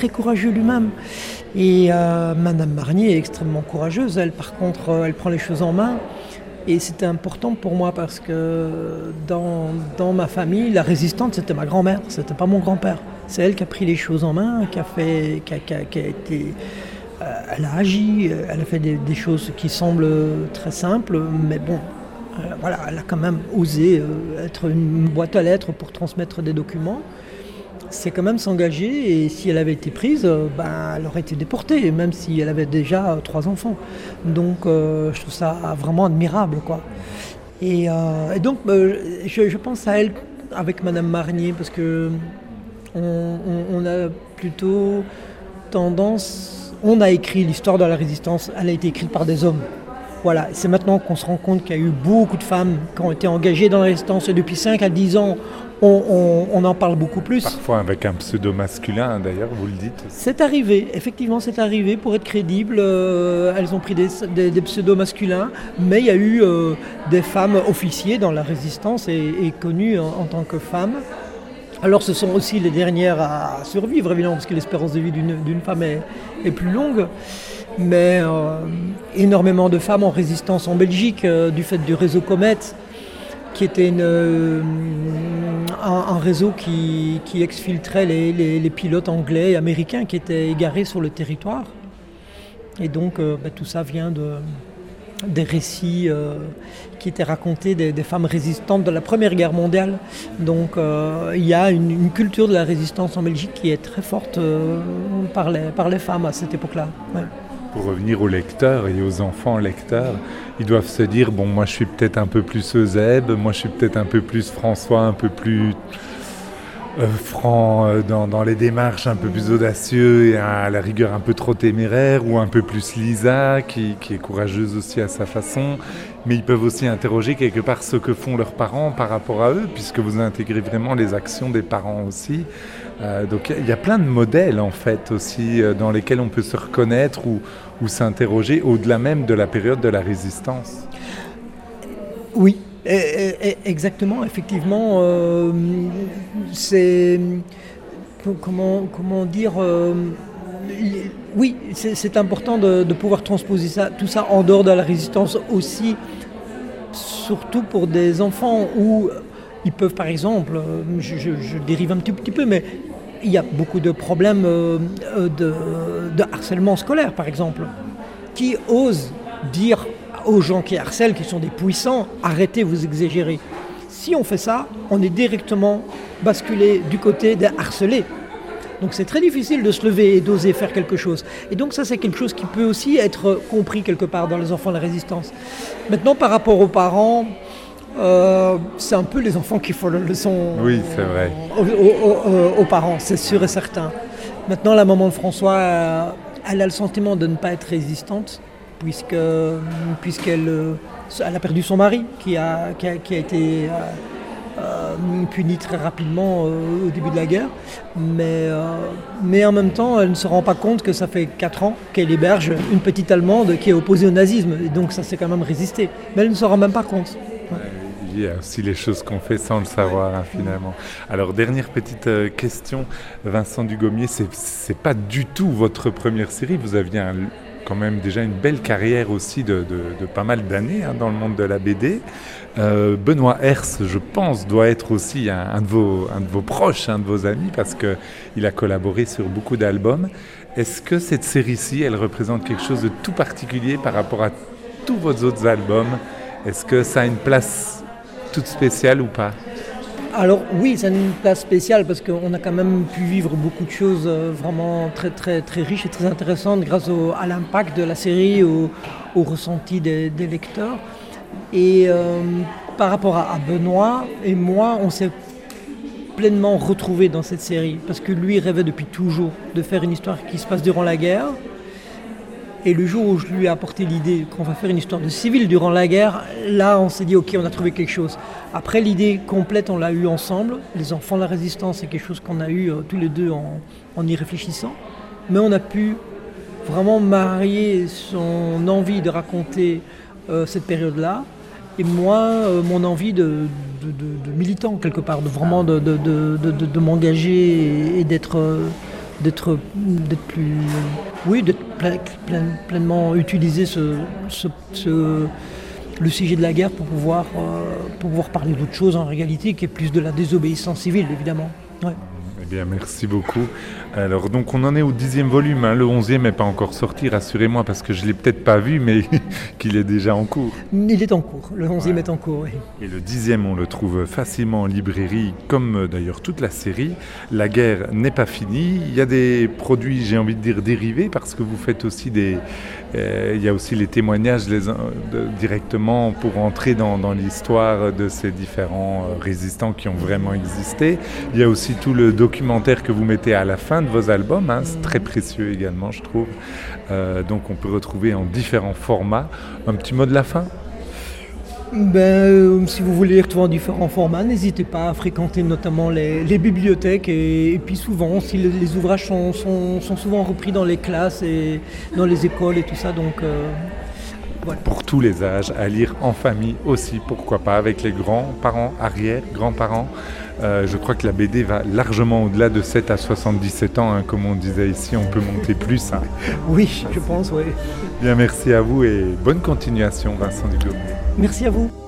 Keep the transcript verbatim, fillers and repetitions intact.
Très courageux lui-même. Et euh, Madame Marnier est extrêmement courageuse. Elle, par contre, euh, elle prend les choses en main. Et c'était important pour moi parce que dans, dans ma famille, la résistante, c'était ma grand-mère, c'était pas mon grand-père. C'est elle qui a pris les choses en main, qui a fait, qui a, qui a, qui a été, euh, elle a agi, elle a fait des, des choses qui semblent très simples, mais bon, euh, voilà, elle a quand même osé euh, être une boîte à lettres pour transmettre des documents. C'est quand même s'engager, et si elle avait été prise, euh, ben, elle aurait été déportée, même si elle avait déjà euh, trois enfants. Donc euh, je trouve ça vraiment admirable, quoi. Et, euh, et donc euh, je, je pense à elle avec Madame Marnier, parce que on, on, on a plutôt tendance, on a écrit l'histoire de la résistance, elle a été écrite par des hommes. Voilà, c'est maintenant qu'on se rend compte qu'il y a eu beaucoup de femmes qui ont été engagées dans la résistance, et depuis cinq à dix ans, on, on, on en parle beaucoup plus. Parfois avec un pseudo masculin, d'ailleurs, vous le dites. C'est arrivé, effectivement, c'est arrivé. Pour être crédible, euh, elles ont pris des, des, des pseudos masculins, mais il y a eu euh, des femmes officiers dans la résistance et, et connues en, en tant que femmes. Alors ce sont aussi les dernières à survivre, évidemment, parce que l'espérance de vie d'une, d'une femme est, est plus longue. Mais euh, énormément de femmes en résistance en Belgique, euh, du fait du réseau Comet, qui était une, euh, un, un réseau qui, qui exfiltrait les, les, les pilotes anglais et américains qui étaient égarés sur le territoire. Et donc euh, bah, tout ça vient de, des récits euh, qui étaient racontés des, des femmes résistantes de la Première Guerre mondiale. Donc euh, il y a une, une culture de la résistance en Belgique qui est très forte euh, par, les, par les femmes à cette époque-là. Ouais. Pour revenir aux lecteurs et aux enfants lecteurs, ils doivent se dire, bon, moi je suis peut-être un peu plus Eusèbe, moi je suis peut-être un peu plus François, un peu plus euh, franc euh, dans, dans les démarches, un peu plus audacieux et à la rigueur un peu trop téméraire, ou un peu plus Lisa, qui, qui est courageuse aussi à sa façon. Mais ils peuvent aussi interroger quelque part ce que font leurs parents par rapport à eux, puisque vous intégrez vraiment les actions des parents aussi. Euh, donc il y a plein de modèles en fait aussi euh, dans lesquels on peut se reconnaître ou, ou s'interroger au-delà même de la période de la résistance. Oui, et, et, exactement, effectivement, euh, c'est comment, comment dire, euh, oui, c'est, c'est important de, de pouvoir transposer ça, tout ça en dehors de la résistance aussi, surtout pour des enfants où ils peuvent, par exemple, je, je, je dérive un petit, petit peu, mais il y a beaucoup de problèmes euh, de, de harcèlement scolaire, par exemple, qui osent dire aux gens qui harcèlent, qui sont des puissants, arrêtez, vous exagérez. Si on fait ça, on est directement basculé du côté des harcelés. Donc c'est très difficile de se lever et d'oser faire quelque chose. Et donc ça, c'est quelque chose qui peut aussi être compris quelque part dans les enfants de la résistance. Maintenant, par rapport aux parents, Euh, c'est un peu les enfants qui font la leçon oui, c'est vrai. Aux, aux, aux, aux parents, c'est sûr et certain. Maintenant, la maman de François, euh, elle a le sentiment de ne pas être résistante, puisque, puisqu'elle elle a perdu son mari, qui a, qui a, qui a été euh, euh, puni très rapidement euh, au début de la guerre. Mais, euh, mais en même temps, elle ne se rend pas compte que ça fait quatre ans qu'elle héberge une petite Allemande qui est opposée au nazisme. Et donc ça s'est quand même résisté. Mais elle ne se rend même pas compte. Ouais. Il y a aussi les choses qu'on fait sans le savoir, hein, finalement. Alors, dernière petite euh, question, Vincent Dugommier, c'est, c'est pas du tout votre première série. Vous aviez un, quand même déjà une belle carrière aussi de, de, de pas mal d'années hein, dans le monde de la B D. Euh, Benoît Herse, je pense, doit être aussi un, un, de vos, un de vos proches, un de vos amis, parce qu'il a collaboré sur beaucoup d'albums. Est-ce que cette série-ci, elle représente quelque chose de tout particulier par rapport à tous vos autres albums ? Est-ce que ça a une place toute spéciale ou pas ? Alors oui, ça a une place spéciale parce qu'on a quand même pu vivre beaucoup de choses vraiment très très très riches et très intéressantes grâce au, à l'impact de la série, au, au ressenti des, des lecteurs. Et euh, par rapport à, à Benoît et moi, on s'est pleinement retrouvés dans cette série parce que lui rêvait depuis toujours de faire une histoire qui se passe durant la guerre. Et le jour où je lui ai apporté l'idée qu'on va faire une histoire de civil durant la guerre, là on s'est dit ok, on a trouvé quelque chose. Après l'idée complète, on l'a eue ensemble. Les enfants de la résistance, c'est quelque chose qu'on a eu euh, tous les deux en, en y réfléchissant. Mais on a pu vraiment marier son envie de raconter euh, cette période-là et moi, euh, mon envie de, de, de, de militant quelque part, de vraiment de, de, de, de, de, de m'engager et, et d'être... Euh, d'être, d'être plus, oui, d'être plein, plein, pleinement utiliser ce, ce, ce, le sujet de la guerre pour pouvoir, euh, pour pouvoir parler d'autre chose en réalité, qui est plus de la désobéissance civile, évidemment. Ouais. Eh bien, merci beaucoup. Alors, donc, on en est au dixième volume. Hein. Le onzième n'est pas encore sorti, rassurez-moi, parce que je ne l'ai peut-être pas vu, mais qu'il est déjà en cours. Il est en cours. Le onzième Ouais. est en cours, oui. Et le dixième, on le trouve facilement en librairie, comme euh, d'ailleurs toute la série. La guerre n'est pas finie. Il y a des produits, j'ai envie de dire, dérivés, parce que vous faites aussi des... Euh, il y a aussi les témoignages les, de, directement pour entrer dans, dans l'histoire de ces différents euh, résistants qui ont vraiment existé. Il y a aussi tout le documentaire que vous mettez à la fin de vos albums, hein, c'est très précieux également, je trouve. Euh, donc on peut retrouver en différents formats. Un petit mot de la fin ? Ben, euh, si vous voulez les retrouver en différents formats, n'hésitez pas à fréquenter notamment les, les bibliothèques et, et puis souvent, si les, les ouvrages sont, sont, sont souvent repris dans les classes et dans les écoles et tout ça, donc euh, voilà. Pour tous les âges, à lire en famille aussi, pourquoi pas, avec les grands-parents, arrière-grands-parents. Euh, je crois que la B D va largement au-delà de sept à soixante-dix-sept ans, hein, comme on disait ici, on peut monter plus. Hein. Oui, je pense, oui. Bien, merci à vous et bonne continuation, Vincent Dugommier. Merci à vous.